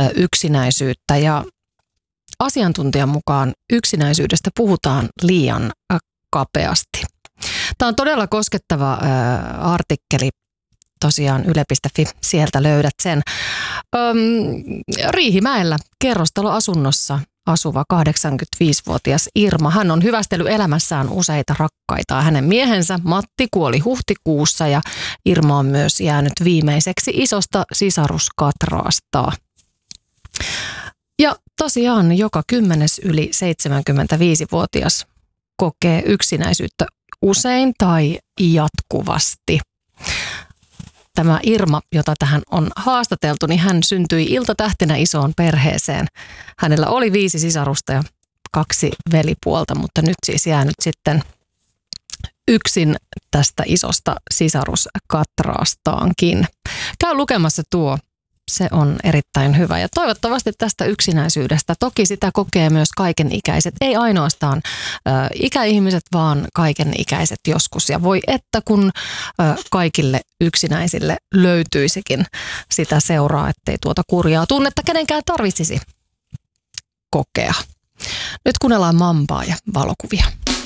yksinäisyyttä ja asiantuntijan mukaan yksinäisyydestä puhutaan liian kapeasti. Tämä on todella koskettava artikkeli, tosiaan yle.fi, sieltä löydät sen. Riihimäellä kerrostaloasunnossa asuva 85-vuotias Irma. Hän on hyvästellyt elämässään useita rakkaita. Hänen miehensä Matti kuoli huhtikuussa ja Irma on myös jäänyt viimeiseksi isosta sisaruskatraastaan. Ja tosiaan joka 10 yli 75-vuotias kokee yksinäisyyttä usein tai jatkuvasti. Tämä Irma, jota tähän on haastateltu, niin hän syntyi iltatähtenä isoon perheeseen. Hänellä oli 5 sisarusta ja 2 velipuolta, mutta nyt siis jäänyt sitten yksin tästä isosta sisaruskatraastaankin. Käy lukemassa tuo. Se on erittäin hyvä ja toivottavasti tästä yksinäisyydestä, toki sitä kokee myös kaikenikäiset, ei ainoastaan ikäihmiset, vaan kaikenikäiset joskus. Ja voi että kun kaikille yksinäisille löytyisikin sitä seuraa, ettei tuota kurjaa tunnetta kenenkään tarvitsisi kokea. Nyt kuunnellaan Mambaa ja valokuvia.